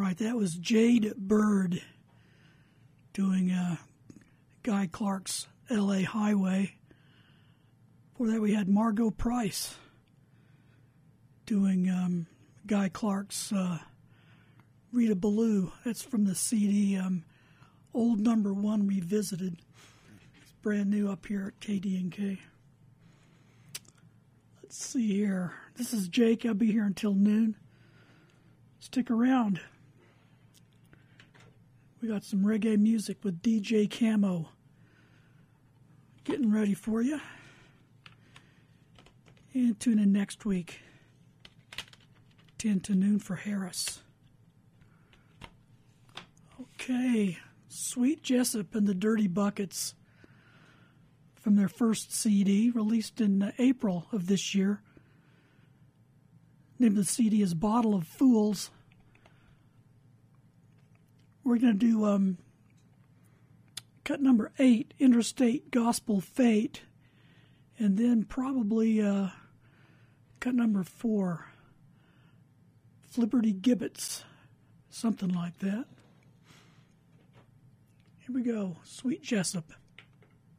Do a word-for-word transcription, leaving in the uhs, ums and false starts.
right, that was Jade Bird doing uh, Guy Clark's L A Highway. Before that, we had Margot Price doing um, Guy Clark's uh, Rita Ballou. That's from the C D um, Old Number One Revisited. It's brand new up here at K D N K. Let's see here. This is Jake. I'll be here until noon. Stick around. We got some reggae music with D J Camo getting ready for you. And tune in next week, ten to noon for Harris. Okay, Sweet Jessup and the Dirty Buckets from their first C D, released in uh, April of this year. Name of the C D is Bottle of Fools. We're going to do um, cut number eight, Interstate Gospel Fate, and then probably uh, cut number four, Flibberty Gibbets, something like that. Here we go, Sweet Jessup.